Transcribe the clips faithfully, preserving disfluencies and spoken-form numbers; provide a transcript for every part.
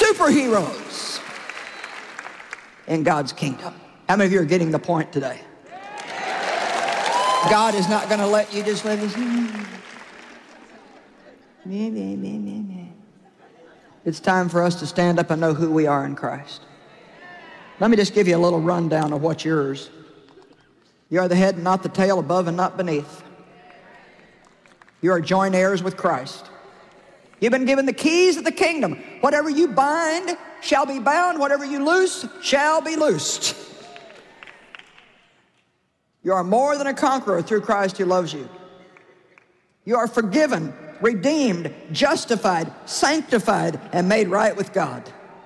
superheroes in God's kingdom. How many of you are getting the point today? God is not going to let you just live this. It's time for us to stand up and know who we are in Christ. Let me just give you a little rundown of what's yours. You are the head and not the tail, above and not beneath. You are joint heirs with Christ. You've been given the keys of the kingdom. Whatever you bind shall be bound. Whatever you loose shall be loosed. You are more than a conqueror through Christ who loves you. You are forgiven, redeemed, justified, sanctified, and made right with God.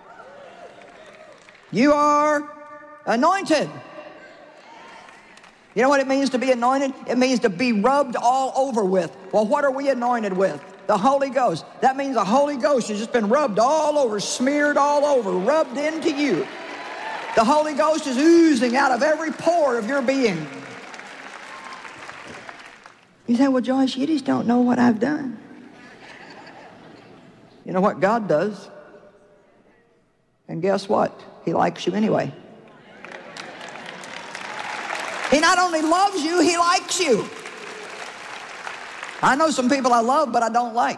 You are anointed. You know what it means to be anointed? It means to be rubbed all over with. Well, what are we anointed with? The Holy Ghost. That means the Holy Ghost has just been rubbed all over, smeared all over, rubbed into you. The Holy Ghost is oozing out of every pore of your being. You say, well, Joyce, you just don't know what I've done. You know what? God does. And guess what? He likes you anyway. He not only loves you, He likes you. I know some people I love, but I don't like.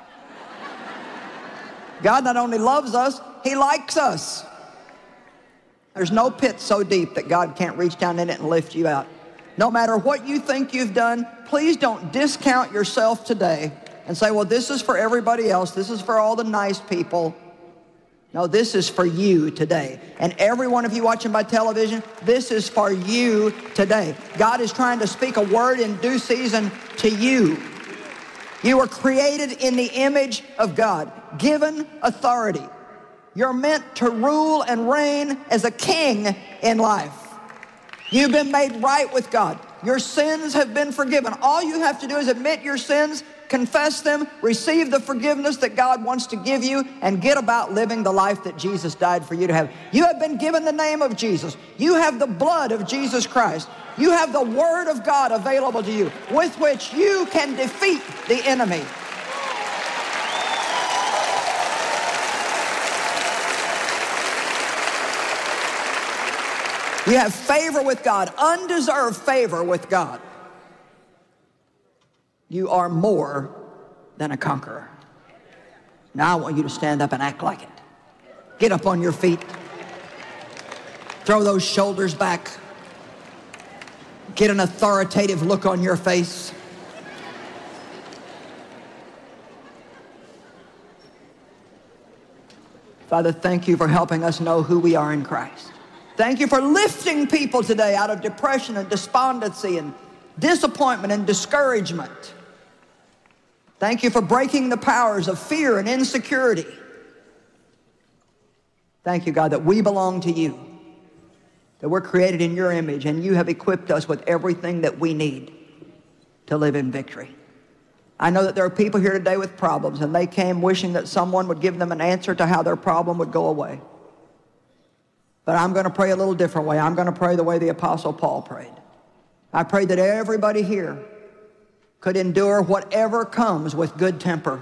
God not only loves us, He likes us. There's no pit so deep that God can't reach down in it and lift you out. No matter what you think you've done, please don't discount yourself today and say, well, this is for everybody else. This is for all the nice people. No, this is for you today. And every one of you watching by television, this is for you today. God is trying to speak a word in due season to you. You were created in the image of God, given authority. You're meant to rule and reign as a king in life. You've been made right with God. Your sins have been forgiven. All you have to do is admit your sins, confess them, receive the forgiveness that God wants to give you, and get about living the life that Jesus died for you to have. You have been given the name of Jesus. You have the blood of Jesus Christ. You have the Word of God available to you, with which you can defeat the enemy. You have favor with God, undeserved favor with God. You are more than a conqueror. Now I want you to stand up and act like it. Get up on your feet. Throw those shoulders back. Get an authoritative look on your face. Father, thank you for helping us know who we are in Christ. Thank you for lifting people today out of depression and despondency and disappointment and discouragement. Thank you for breaking the powers of fear and insecurity. Thank you, God, that we belong to you, that we're created in your image, and you have equipped us with everything that we need to live in victory. I know that there are people here today with problems, and they came wishing that someone would give them an answer to how their problem would go away. But I'm going to pray a little different way. I'm going to pray the way the Apostle Paul prayed. I pray that everybody here could endure whatever comes with good temper.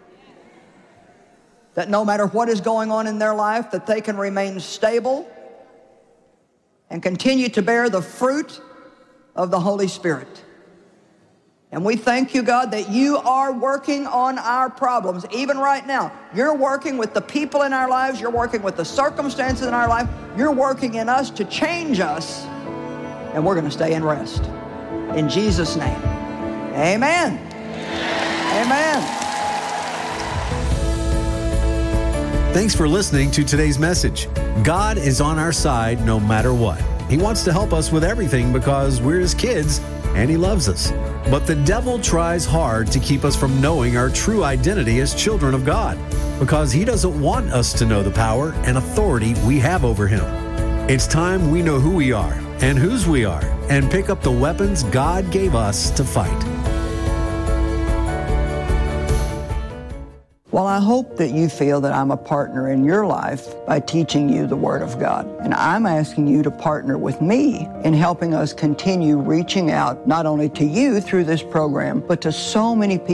That no matter what is going on in their life, that they can remain stable and continue to bear the fruit of the Holy Spirit. And we thank you, God, that you are working on our problems. Even right now, you're working with the people in our lives. You're working with the circumstances in our life. You're working in us to change us. And we're going to stay in rest. In Jesus' name, amen. Amen. Thanks for listening to today's message. God is on our side no matter what. He wants to help us with everything because we're His kids and He loves us. But the devil tries hard to keep us from knowing our true identity as children of God because he doesn't want us to know the power and authority we have over him. It's time we know who we are and whose we are and pick up the weapons God gave us to fight. Well, I hope that you feel that I'm a partner in your life by teaching you the Word of God. And I'm asking you to partner with me in helping us continue reaching out not only to you through this program, but to so many people